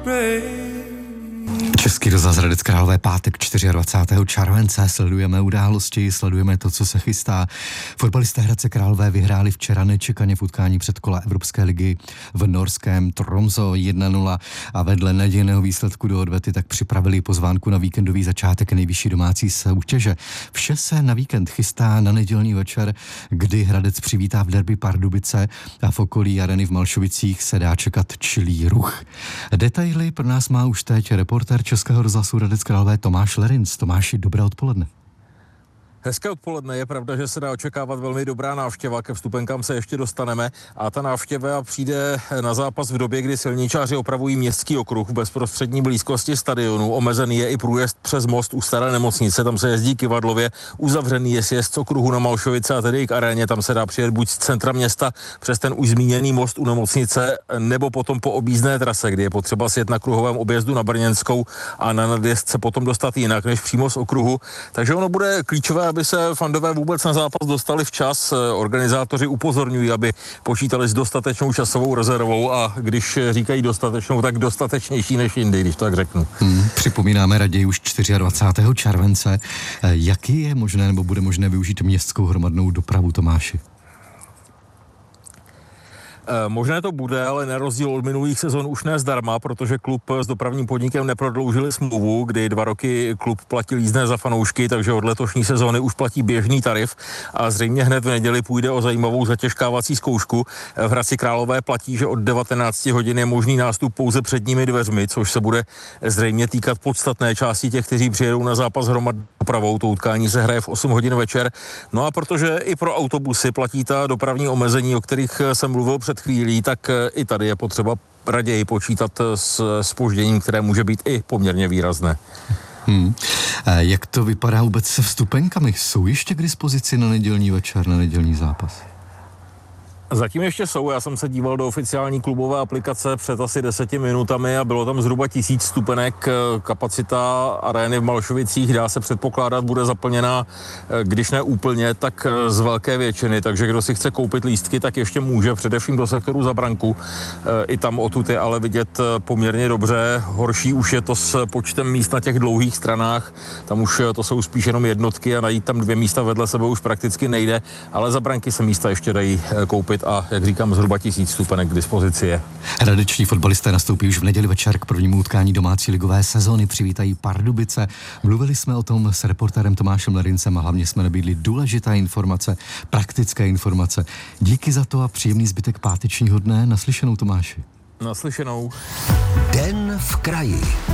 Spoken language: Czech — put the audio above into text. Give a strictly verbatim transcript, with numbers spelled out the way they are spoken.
Český rozhlas Hradec Králové, pátek dvacátého čtvrtého července. Sledujeme události, sledujeme to, co se chystá. Fotbalisté Hradce Králové vyhráli včera nečekaně v utkání předkola Evropské ligy v norském Tromso jedna nula a vedle nadějného výsledku do odvety tak připravili pozvánku na víkendový začátek nejvyšší domácí soutěže. Vše se na víkend chystá na nedělní večer, kdy Hradec přivítá v derby Pardubice a v okolí areny v Malšovicích se dá čekat čilý ruch. Detaily pro nás má už teď reportér Českého rozhlasu Hradec Králové Tomáš Lerinc. Tomáši, dobré odpoledne. Hezké odpoledne, je pravda, že se dá očekávat velmi dobrá návštěva, ke vstupenkám se ještě dostaneme a ta návštěva přijde na zápas v době, kdy silničáři opravují městský okruh v bezprostřední blízkosti stadionu. Omezený je i průjezd přes most u staré nemocnice, tam se jezdí kyvadlově, uzavřený je sjezd z okruhu na Malšovice a tedy i k aréně, tam se dá přijet buď z centra města přes ten už zmíněný most u nemocnice, nebo potom po objízdné trase, kdy je potřeba sjet na kruhovém objezdu na Brněnskou a na nadjezd se potom dostat jinak než přímo z okruhu. Takže ono bude klíčové, aby se fandové vůbec na zápas dostali včas. Organizátoři upozorňují, aby počítali s dostatečnou časovou rezervou a když říkají dostatečnou, tak dostatečnější než jindy, když to tak řeknu. Hmm, připomínáme raději už dvacátého čtvrtého července. Jaký je možné nebo bude možné využít městskou hromadnou dopravu, Tomáši? Možné to bude, ale na rozdíl od minulých sezon už ne zdarma, protože klub s dopravním podnikem neprodloužili smlouvu, kdy dva roky klub platil jízdné za fanoušky, takže od letošní sezóny už platí běžný tarif a zřejmě hned v neděli půjde o zajímavou zatěžkávací zkoušku. V Hradci Králové platí, že od devatenácti hodin je možný nástup pouze předními dveřmi, což se bude zřejmě týkat podstatné části těch, kteří přijedou na zápas hromadnou dopravou. To utkání se hraje v osm hodin večer. No a protože i pro autobusy platí ta dopravní omezení, o kterých jsem mluvil před chvílí, tak i tady je potřeba raději počítat s zpožděním, které může být i poměrně výrazné. Hmm. Jak to vypadá vůbec se vstupenkami? Jsou ještě k dispozici na nedělní večer, na nedělní zápas? Zatím ještě jsou, já jsem se díval do oficiální klubové aplikace před asi deseti minutami a bylo tam zhruba tisíc vstupenek. Kapacita arény v Malšovicích, dá se předpokládat, bude zaplněná, když ne úplně, tak z velké většiny, takže kdo si chce koupit lístky, tak ještě může, především do sektoru za branku. I tam odtud je ale vidět poměrně dobře. Horší už je to s počtem míst na těch dlouhých stranách, tam už to jsou spíš jenom jednotky a najít tam dvě místa vedle sebe už prakticky nejde, ale za branky se místa ještě dají koupit. A jak říkám, zhruba tisíc vstupenek k dispozici je. Hradeční fotbalisté nastoupí už v neděli večer k prvnímu utkání domácí ligové sezóny, přivítají Pardubice. Mluvili jsme o tom s reportérem Tomášem Lerincem a hlavně jsme nabídli důležité informace, praktické informace. Díky za to a příjemný zbytek pátečního dne. Naslyšenou, Tomáši. Naslyšenou. Den v kraji.